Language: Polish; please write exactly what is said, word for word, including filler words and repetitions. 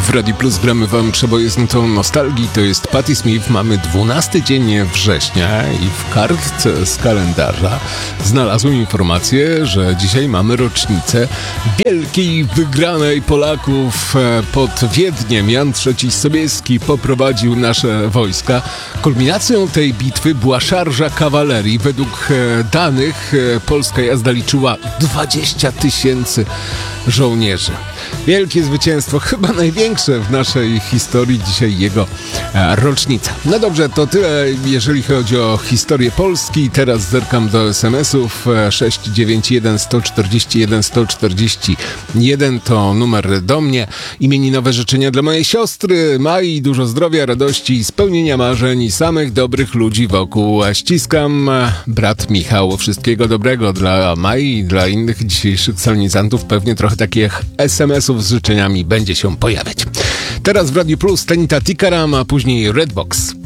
W Radio Plus gramy wam przebojoznutą nostalgii. To jest Patti Smith. Mamy dwunasty dzień września i w kartce z kalendarza znalazłem informację, że dzisiaj mamy rocznicę wielkiej wygranej Polaków pod Wiedniem. Jan trzeci Sobieski poprowadził nasze wojska. Kulminacją tej bitwy była szarża kawalerii. Według danych polska jazda liczyła dwadzieścia tysięcy żołnierzy. Wielkie zwycięstwo, chyba największe w naszej historii, dzisiaj jego e, rocznica. No dobrze, to tyle, jeżeli chodzi o historię Polski. Teraz zerkam do es em esów. sześć dziewięć jeden, jeden cztery jeden, jeden cztery jeden to numer do mnie. Imieninowe życzenia dla mojej siostry Mai, dużo zdrowia, radości, spełnienia marzeń i samych dobrych ludzi wokół. Ściskam, brat Michał. Wszystkiego dobrego dla Mai i dla innych dzisiejszych solenizantów. Pewnie trochę takich es em esów z życzeniami będzie się pojawiać. Teraz w Radiu Plus Tanita Tikaram, a później Redbox.